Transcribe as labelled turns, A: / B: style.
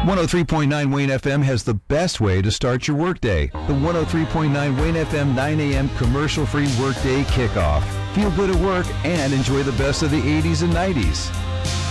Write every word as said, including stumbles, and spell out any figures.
A: one oh three point nine Wayne F M has the best way to start your workday. The one oh three point nine Wayne F M nine a.m. commercial-free workday kickoff. Feel good at work and enjoy the best of the eighties and nineties.